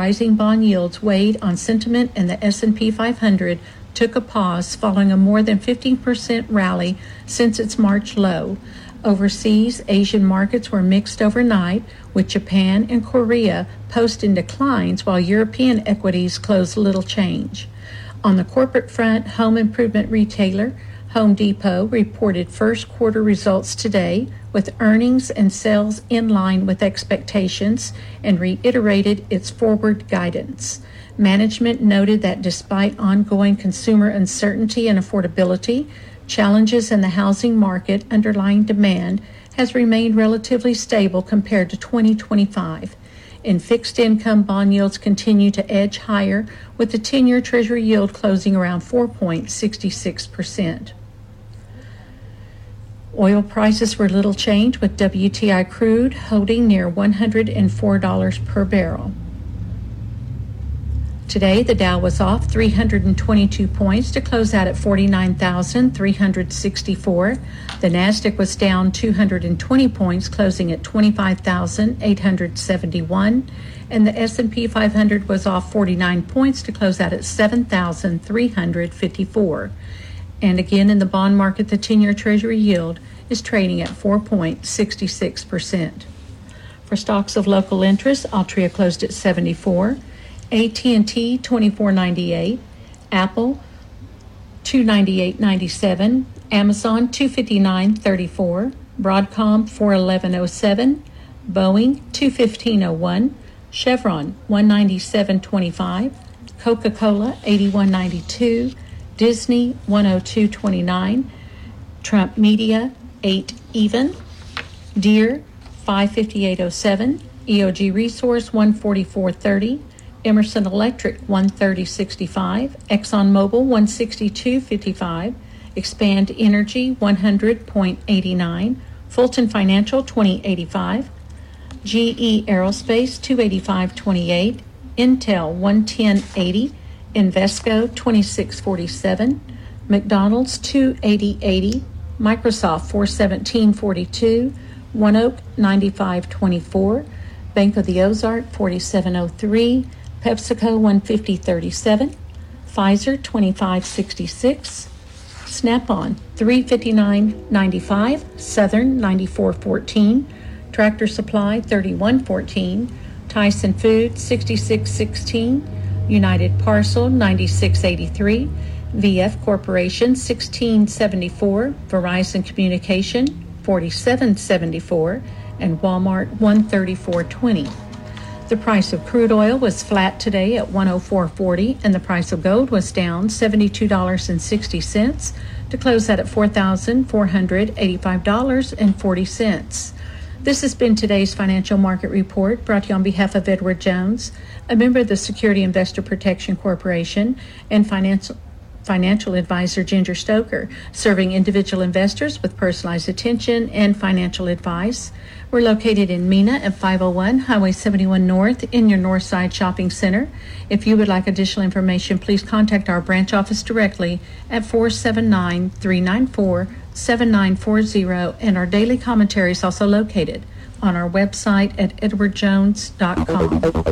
Rising bond yields weighed on sentiment, and the S&P 500 took a pause following a more than 15% rally since its March low. Overseas, Asian markets were mixed overnight, with Japan and Korea posting declines while European equities closed little change. On the corporate front, home improvement retailer Home Depot reported first quarter results today, with earnings and sales in line with expectations, and reiterated its forward guidance. Management noted that despite ongoing consumer uncertainty and affordability, challenges in the housing market, underlying demand has remained relatively stable compared to 2025. And fixed income bond yields continue to edge higher, with the 10-year Treasury yield closing around 4.66%. Oil prices were little changed, with WTI crude holding near $104 per barrel. Today, the Dow was off 322 points to close out at 49,364. The Nasdaq was down 220 points, closing at 25,871. And the S&P 500 was off 49 points to close out at 7,354. And again, in the bond market, the 10-year Treasury yield is trading at 4.66%. For stocks of local interest, Altria closed at 74. AT&T $24.98, Apple $298.97, Amazon $259.34, Broadcom $411.07, Boeing $215.01, Chevron $197.25, Coca-Cola $81.92, Disney $102.29, Trump Media $8 even, Deere $558.07, EOG Resource $144.30, Emerson Electric $130.65, ExxonMobil $162.55, Expand Energy $100.89, Fulton Financial $20.85, GE Aerospace $285.28, Intel $110.80, Invesco $26.47, McDonald's $280.80, Microsoft $417.42, OneOak $95.24, Bank of the Ozark $47.03, PepsiCo $150.37, Pfizer $25.66, Snap-on $359.95, Southern $94.14, Tractor Supply $31.14, Tyson Foods $66.16, United Parcel $96.83, VF Corporation $16.74, Verizon Communication $47.74, and Walmart $134.20. The price of crude oil was flat today at $104.40, and the price of gold was down $72.60 to close out at $4,485.40. This has been today's financial market report, brought to you on behalf of Edward Jones, a member of the Security Investor Protection Corporation, and financial advisor Ginger Stoker, serving individual investors with personalized attention and financial advice. We're located in Mena at 501 Highway 71 North in your Northside Shopping Center. If you would like additional information, please contact our branch office directly at 479-394-7940, and our daily commentary is also located on our website at edwardjones.com.